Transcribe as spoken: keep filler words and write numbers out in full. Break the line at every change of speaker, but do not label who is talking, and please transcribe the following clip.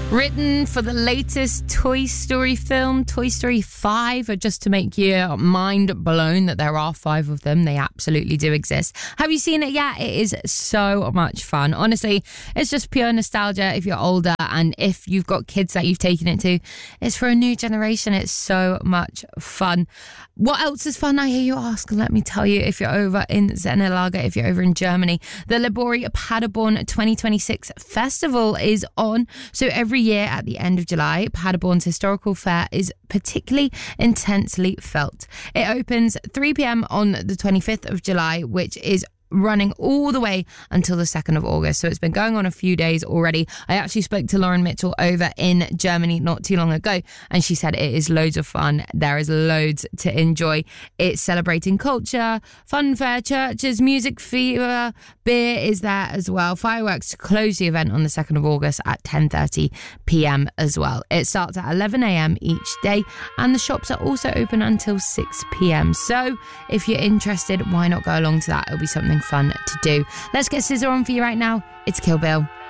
Written for the latest Toy Story film, Toy Story five, just to make your mind blown that there are five of them. They absolutely do exist. Have you seen it yet? It is so much fun. Honestly, it's just pure nostalgia if you're older, and if you've got kids that you've taken it to, it's for a new generation. It's so much fun. What else is fun, I hear you ask? Let me tell you, if you're over in Zenelaga, if you're over in Germany, the Libori Paderborn twenty twenty-six festival is on. So every year at the end of July, Paderborn's historical fair is particularly intensely felt. It opens three p.m. on the twenty-fifth of July, which is running all the way until the second of August. So it's been going on a few days already. I actually spoke to Lauren Mitchell over in Germany not too long ago, and she said it is loads of fun. There is loads to enjoy. It's celebrating culture, fun fair, churches, music, fever, beer is there as well. Fireworks to close the event on the second of August at ten thirty p.m. as well. It starts at eleven a.m. each day, and the shops are also open until six p.m. So if you're interested, why not go along to that? It'll be something fun to do. Let's get S Z A on for you right now. It's Kill Bill.